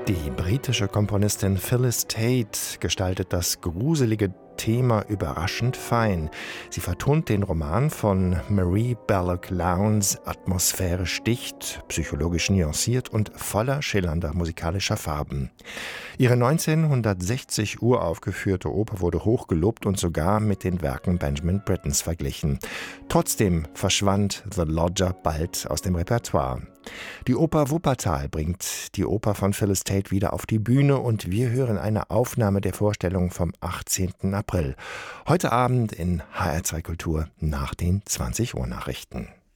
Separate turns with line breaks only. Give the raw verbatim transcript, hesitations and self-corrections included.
Die britische Komponistin Phyllis Tate gestaltet das gruselige Thema überraschend fein. Sie vertont den Roman von Marie Belloc Lowndes atmosphärisch dicht, psychologisch nuanciert und voller schillernder musikalischer Farben. Ihre neunzehnhundertsechzig uraufgeführte Oper wurde hoch gelobt und sogar mit den Werken Benjamin Brittens verglichen. Trotzdem verschwand The Lodger bald aus dem Repertoire. Die Oper Wuppertal bringt die Oper von Phyllis Tate wieder auf die Bühne und wir hören eine Aufnahme der Vorstellung vom achtzehnten April. Heute Abend in H R zwei Kultur nach den zwanzig Uhr Nachrichten.